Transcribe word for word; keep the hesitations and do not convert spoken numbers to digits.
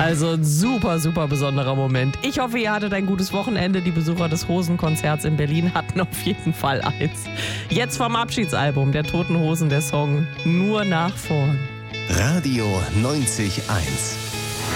Also ein super, super besonderer Moment. Ich hoffe, ihr hattet ein gutes Wochenende. Die Besucher des Hosenkonzerts in Berlin hatten auf jeden Fall eins. Jetzt vom Abschiedsalbum der Toten Hosen der Song Nur nach vorn. Radio neunzig Komma eins